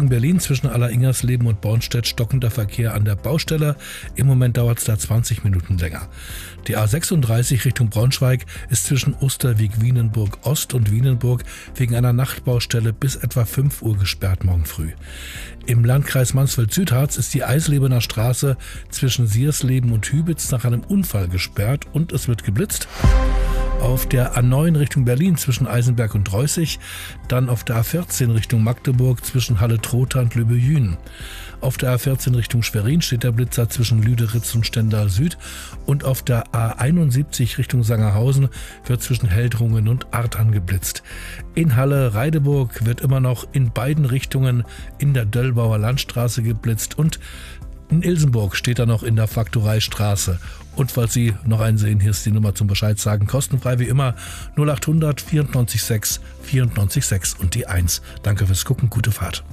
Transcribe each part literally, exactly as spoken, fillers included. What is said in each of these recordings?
Richtung Berlin zwischen Alleringers-Leben und Bornstedt stockender Verkehr an der Baustelle. Im Moment dauert es da zwanzig Minuten länger. Die A sechsunddreißig Richtung Braunschweig ist zwischen Osterweg-Wienenburg Ost und Wienenburg wegen einer Nachtbaustelle bis etwa fünf Uhr gesperrt morgen früh. Im Landkreis Mansfeld-Südharz ist die Eislebener Straße zwischen Siersleben und Hübitz nach einem Unfall gesperrt und es wird geblitzt. Auf der A neun Richtung Berlin zwischen Eisenberg und Dreußig, dann auf der A vierzehn Richtung Magdeburg zwischen Halle-Trotha und Lübbe-Jühen. Auf der A vierzehn Richtung Schwerin steht der Blitzer zwischen Lüderitz und Stendal Süd und auf der A einundsiebzig Richtung Sangerhausen wird zwischen Heldrungen und Artern geblitzt. In Halle-Reideburg wird immer noch in beiden Richtungen in der Döllbauer Landstraße geblitzt und in Ilsenburg steht er noch in der Faktoreistraße. Und falls Sie noch einen sehen, hier ist die Nummer zum Bescheid sagen. Kostenfrei wie immer null acht hundert vierundneunzig sechs vierundneunzig sechs und die eins. Danke fürs Gucken, gute Fahrt.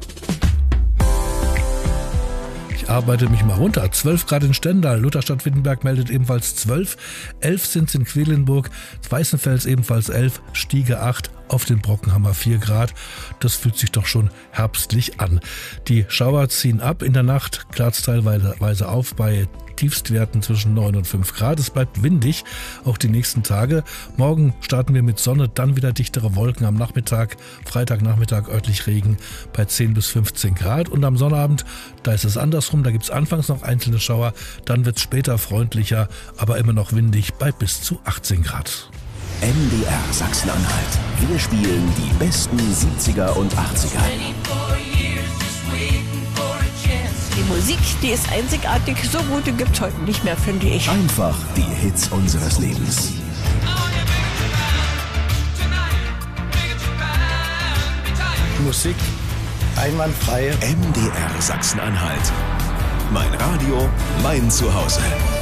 Ich arbeite mich mal runter. zwölf Grad in Stendal, Lutherstadt-Wittenberg meldet ebenfalls zwölf, elf sind es in Quedlinburg, Weißenfels ebenfalls elf, Stiege acht, auf den Brocken haben wir vier Grad. Das fühlt sich doch schon herbstlich an. Die Schauer ziehen ab in der Nacht, klart es teilweise auf bei Tiefstwerten zwischen neun und fünf Grad. Es bleibt windig, auch die nächsten Tage. Morgen starten wir mit Sonne, dann wieder dichtere Wolken am Nachmittag. Freitagnachmittag örtlich Regen bei zehn bis fünfzehn Grad. Und am Sonnabend, da ist es andersrum. Da gibt es anfangs noch einzelne Schauer, dann wird es später freundlicher, aber immer noch windig bei bis zu achtzehn Grad. M D R Sachsen-Anhalt. Wir spielen die besten siebziger und achtziger. Die Musik, die ist einzigartig. So gute gibt's heute nicht mehr, finde ich. Einfach die Hits unseres Lebens. Musik einwandfrei. M D R Sachsen-Anhalt. Mein Radio, mein Zuhause.